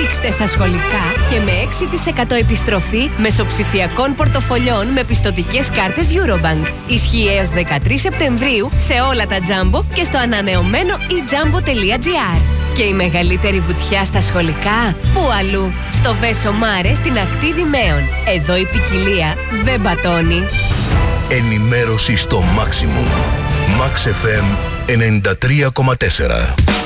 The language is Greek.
Ρίξτε στα σχολικά και με 6% επιστροφή μεσοψηφιακών πορτοφολιών με πιστωτικές κάρτες Eurobank. Ισχύει έως 13 Σεπτεμβρίου σε όλα τα Jumbo και στο ανανεωμένο eJumbo.gr. Και η μεγαλύτερη βουτιά στα σχολικά, πού αλλού? Στο Βέσο Μάρε στην ακτή Δημαίων. Εδώ η ποικιλία δεν πατώνει. Ενημέρωση στο maximum. Max FM 93,4.